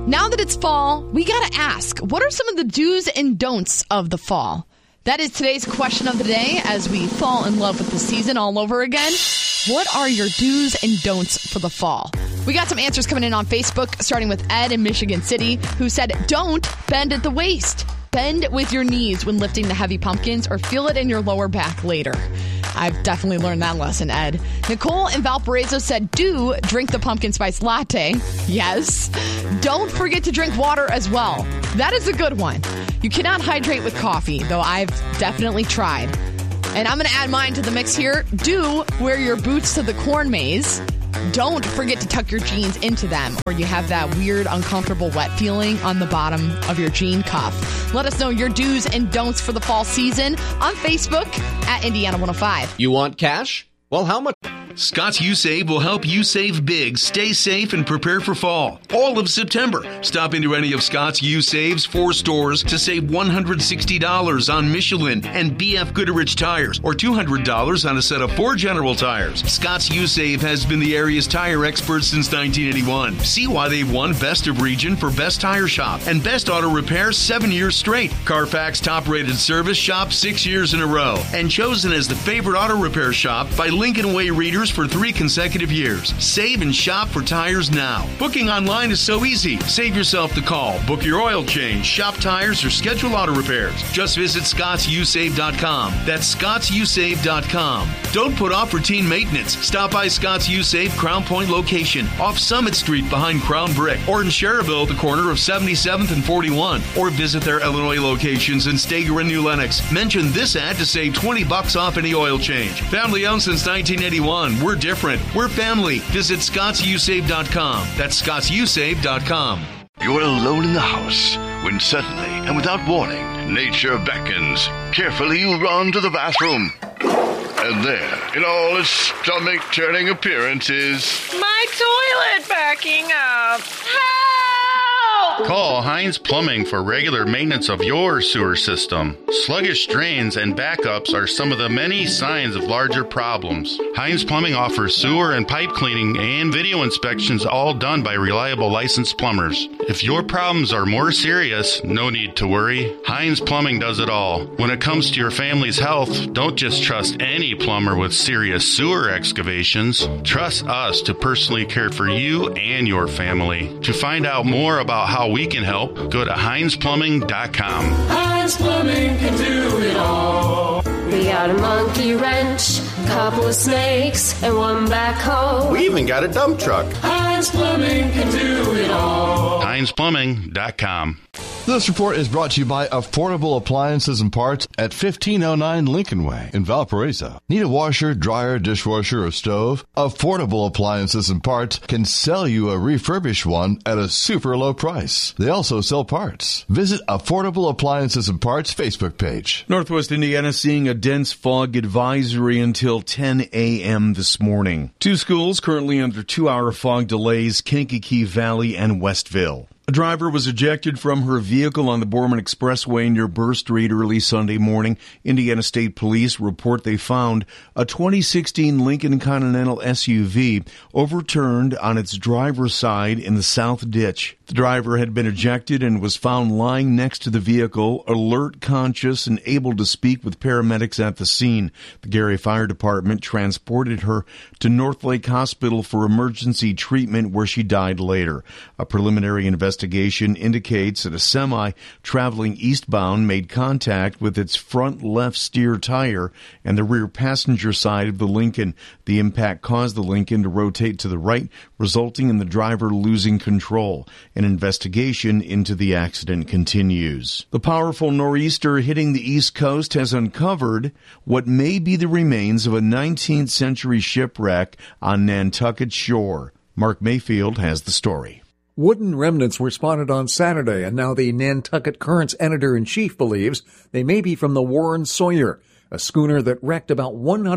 Now that it's fall, we got to ask, what are some of the do's and don'ts of the fall? That is today's question of the day as we fall in love with the season all over again. What are your do's and don'ts for the fall? We got some answers coming in on Facebook, starting with Ed in Michigan City, who said, don't bend at the waist. Bend with your knees when lifting the heavy pumpkins or feel it in your lower back later. I've definitely learned that lesson, Ed. Nicole in Valparaiso said, do drink the pumpkin spice latte. Yes. Don't forget to drink water as well. That is a good one. You cannot hydrate with coffee, though I've definitely tried. And I'm going to add mine to the mix here. Do wear your boots to the corn maze. Don't forget to tuck your jeans into them, or you have that weird, uncomfortable wet feeling on the bottom of your jean cuff. Let us know your do's and don'ts for the fall season on Facebook at Indiana 105. You want cash? Well, how much? Scott's USave will help you save big, stay safe, and prepare for fall. All of September. Stop into any of Scott's USave's 4 stores to save $160 on Michelin and BF Goodrich tires, or $200 on a set of 4 General tires. Scott's USave has been the area's tire expert since 1981. See why they've won Best of Region for Best Tire Shop and Best Auto Repair 7 years straight. Carfax top-rated service shop 6 years in a row, and chosen as the favorite auto repair shop by Lincoln Way readers for 3 consecutive years. Save and shop for tires now. Booking online is so easy. Save yourself the call. Book your oil change, shop tires, or schedule auto repairs. Just visit ScottsUSave.com. That's ScottsUSave.com. Don't put off routine maintenance. Stop by Scott's USave Crown Point location off Summit Street behind Crown Brick, or in Cherville at the corner of 77th and 41. Or visit their Illinois locations in Stager and New Lenox. Mention this ad to save $20 off any oil change. Family owned since 1981. We're different. We're family. Visit ScottsUSave.com. That's ScottsUSave.com. You're alone in the house when suddenly and without warning, nature beckons. Carefully you run to the bathroom. And there, in all its stomach-turning appearance is... my toilet backing up. Help! Call Heinz Plumbing for regular maintenance of your sewer system. Sluggish drains and backups are some of the many signs of larger problems. Heinz Plumbing offers sewer and pipe cleaning and video inspections, all done by reliable licensed plumbers. If your problems are more serious, no need to worry. Heinz Plumbing does it all. When it comes to your family's health, don't just trust any plumber with serious sewer excavations. Trust us to personally care for you and your family. To find out more about how we can help, go to HeinzPlumbing.com. Heinz Plumbing can do it all. We got a monkey wrench, a couple of snakes, and one backhoe. We even got a dump truck. Heinz Plumbing can do it all. HeinzPlumbing.com. This report is brought to you by Affordable Appliances and Parts at 1509 Lincoln Way in Valparaiso. Need a washer, dryer, dishwasher, or stove? Affordable Appliances and Parts can sell you a refurbished one at a super low price. They also sell parts. Visit Affordable Appliances and Parts Facebook page. Northwest Indiana seeing a dense fog advisory until 10 a.m. this morning. 2 schools currently under 2-hour fog delays, Kankakee Valley and Westville. A driver was ejected from her vehicle on the Borman Expressway near Burr Street early Sunday morning. Indiana State Police report they found a 2016 Lincoln Continental SUV overturned on its driver's side in the south ditch. The driver had been ejected and was found lying next to the vehicle, alert, conscious, and able to speak with paramedics at the scene. The Gary Fire Department transported her to Northlake Hospital for emergency treatment, where she died later. A preliminary investigation indicates that a semi traveling eastbound made contact with its front left steer tire and the rear passenger side of the Lincoln. The impact caused the Lincoln to rotate to the right, resulting in the driver losing control. An investigation into the accident continues. The powerful nor'easter hitting the East Coast has uncovered what may be the remains of a 19th century shipwreck on Nantucket shore. Mark Mayfield has the story. Wooden remnants were spotted on Saturday, and now the Nantucket Current's editor-in-chief believes they may be from the Warren Sawyer, a schooner that wrecked about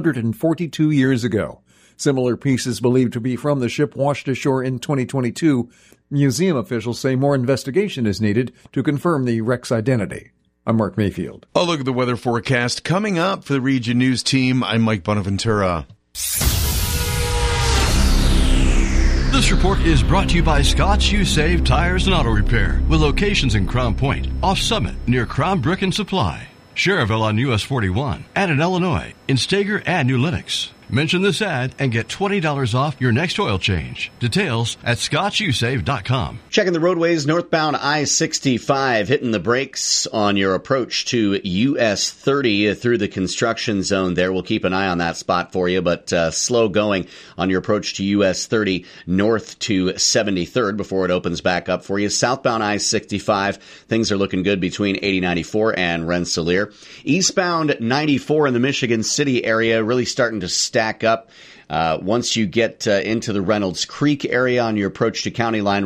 142 years ago. Similar pieces believed to be from the ship washed ashore in 2022. Museum officials say more investigation is needed to confirm the wreck's identity. I'm Mark Mayfield. A look at the weather forecast coming up for the Region News team. I'm Mike Bonaventura. This report is brought to you by Scott's You Save Tires and Auto Repair, with locations in Crown Point, off Summit, near Crown Brick and Supply, Cherville on US 41, and in Illinois, in Stager and New Lenox. Mention this ad and get $20 off your next oil change. Details at ScottsUSave.com. Checking the roadways, northbound I-65, hitting the brakes on your approach to US 30 through the construction zone there. We'll keep an eye on that spot for you, but slow going on your approach to US 30 north to 73rd before it opens back up for you. Southbound I-65, things are looking good between 80-94 and Rensselaer. Eastbound 94 in the Michigan City area, really starting to stack up. Once you get into the Reynolds Creek area on your approach to County Line